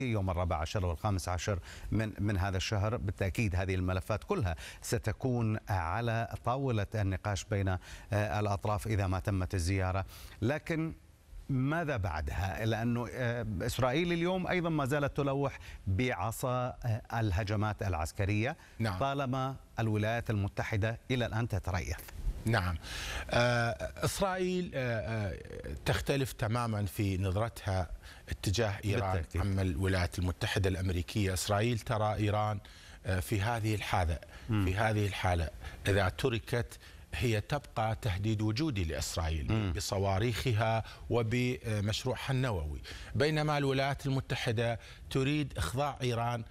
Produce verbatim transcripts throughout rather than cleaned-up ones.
يوم الرابع عشر والخامس عشر من من هذا الشهر. بالتأكيد هذه الملفات كلها ستكون على طاولة النقاش بين الأطراف إذا ما تمت الزيارة. لكن ماذا بعدها؟ لأنه إسرائيل اليوم أيضا ما زالت تلوح بعصا الهجمات العسكرية. نعم. طالما الولايات المتحدة إلى الآن تتريث. نعم. إسرائيل تختلف تماما في نظرتها اتجاه إيران بالتأكيد. عما الولايات المتحدة الأمريكية. إسرائيل ترى إيران في هذه الحالة في هذه الحالة إذا تركت هي تبقى تهديد وجودي لإسرائيل م. بصواريخها وبمشروعها النووي، بينما الولايات المتحدة تريد إخضاع إيران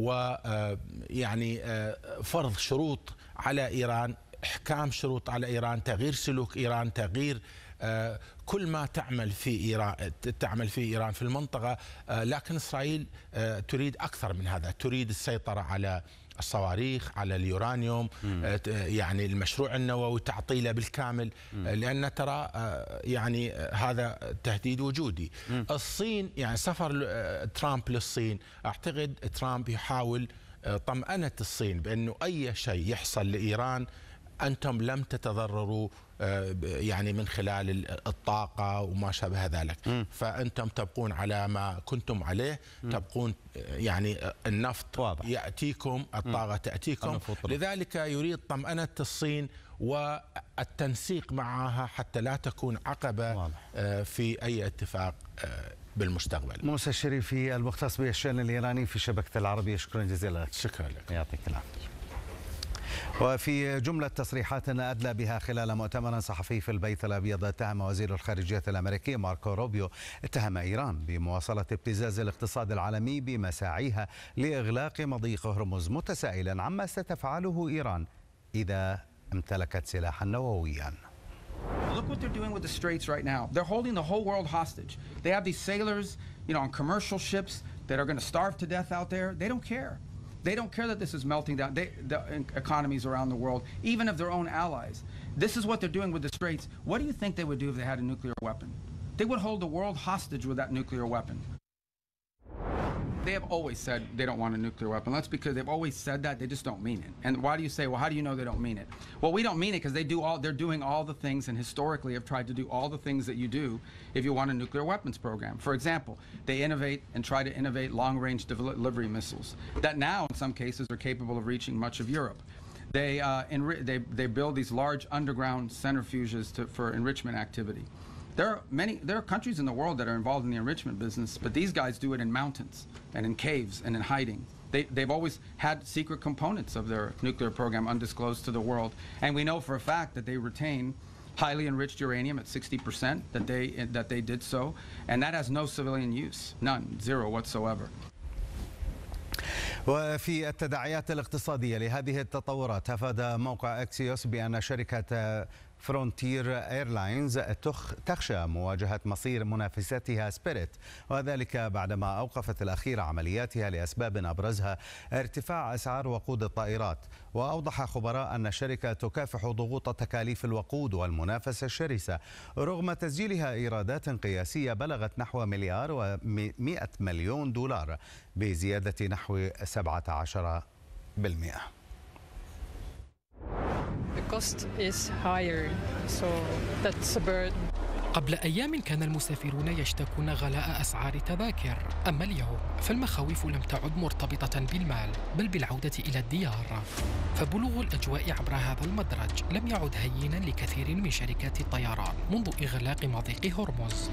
ويعني فرض شروط على إيران، إحكام شروط على إيران، تغيير سلوك إيران، تغيير كل ما تعمل في إيران تعمل في إيران في المنطقة. لكن إسرائيل تريد أكثر من هذا، تريد السيطرة على الصواريخ، على اليورانيوم، م. يعني المشروع النووي تعطيله بالكامل، م. لأن ترى يعني هذا تهديد وجودي. م. الصين يعني سفر ترامب للصين، أعتقد ترامب يحاول طمأنة الصين بأنه أي شيء يحصل لإيران أنتم لم تتضرروا يعني من خلال الطاقة وما شابه ذلك، م. فأنتم تبقون على ما كنتم عليه، م. تبقون يعني النفط واضح. يأتيكم، الطاقة م. تأتيكم، لذلك يريد طمأنة الصين والتنسيق معها حتى لا تكون عقبة واضح. في أي اتفاق بالمستقبل. موسى الشريفي المختص بالشأن الإيراني في شبكة العربية، شكرا جزيلا لك. شكرا لك. يعطيك العافية. وفي جملة تصريحات أدلى بها خلال مؤتمر صحفي في البيت الأبيض، اتهم وزير الخارجية الأمريكي ماركو روبيو اتهم إيران بمواصلة ابتزاز الاقتصاد العالمي بمساعيها لإغلاق مضيق هرمز، متسائلا عما ستفعله إيران إذا امتلكت سلاحا نوويا. Look what they're doing with the Straits right now. They're holding the whole world hostage. They have these sailors, you know, on commercial ships that are going to starve to death out there. They don't care. They don't care that this is melting down they, the economies around the world, even of their own allies. This is what they're doing with the Straits. What do you think they would do if they had a nuclear weapon? They would hold the world hostage with that nuclear weapon. They have always said they don't want a nuclear weapon. That's because they've always said that, they just don't mean it. And why do you say, well, how do you know they don't mean it? Well, we don't mean it because they do all, they're doing all the things, and historically have tried to do all the things that you do if you want a nuclear weapons program. For example, they innovate and try to innovate long-range delivery missiles that now, in some cases, are capable of reaching much of Europe. They, uh, they, they build these large underground centrifuges to, for enrichment activity. There are many, there are countries in the world that are involved in the enrichment business, but these guys do it in mountains and in caves and in hiding. They, they've always had secret components of their nuclear program undisclosed to the world. And we know for a fact that they retain highly enriched uranium at sixty percent, that they, that they did so. And that has no civilian use, none, zero whatsoever. وفي التداعيات الاقتصادية لهذه التطورات، أفاد موقع أكسيوس بأن شركة فرونتير ايرلاينز تخشى مواجهة مصير منافستها سبيريت، وذلك بعدما أوقفت الأخيرة عملياتها لأسباب أبرزها ارتفاع أسعار وقود الطائرات. وأوضح خبراء أن الشركة تكافح ضغوط تكاليف الوقود والمنافسة الشرسة رغم تسجيلها إيرادات قياسية بلغت نحو مليار ومئة مليون دولار بزيادة نحو سبعة عشر بالمئة. cost is higher, so that's a burden. قبل أيام كان المسافرون يشتكون غلاء أسعار التذاكر، أما اليوم فالمخاوف لم تعد مرتبطة بالمال بل بالعودة إلى الديار، فبلوغ الأجواء عبر هذا المدرج لم يعد هينا لكثير من شركات الطيران منذ إغلاق مضيق هرمز.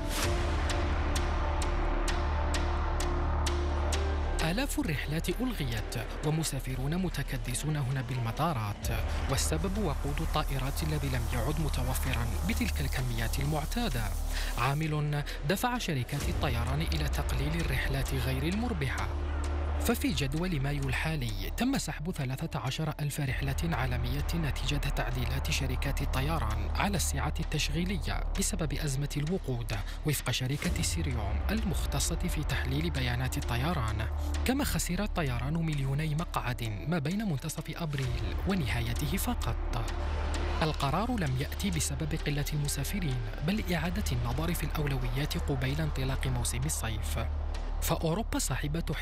آلاف الرحلات ألغيت ومسافرون متكدسون هنا بالمطارات، والسبب وقود الطائرات الذي لم يعد متوفرا بتلك الكميات المعتادة، عامل دفع شركات الطيران إلى تقليل الرحلات غير المربحة. ففي جدول مايو الحالي تم سحب ثلاثة عشر ألف رحلة عالمية نتيجة تعديلات شركات الطيران على السعة التشغيلية بسبب أزمة الوقود وفق شركة سيريوم المختصة في تحليل بيانات الطيران. كما خسر الطيران مليوني مقعد ما بين منتصف أبريل ونهايته فقط. القرار لم يأتي بسبب قلة المسافرين بل إعادة النظر في الأولويات قبيل انطلاق موسم الصيف. فأوروبا صاحبة